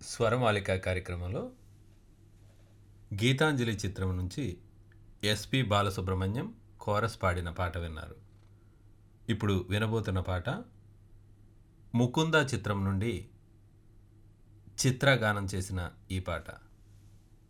స్వరమాలిక కార్యక్రమంలో గీతాంజలి చిత్రం నుంచి ఎస్పి బాలసుబ్రహ్మణ్యం కోరస్ పాడిన పాట విన్నారు. ఇప్పుడు వినబోతున్న పాట ముకుంద చిత్రం నుండి చిత్రగానం చేసిన ఈ పాట.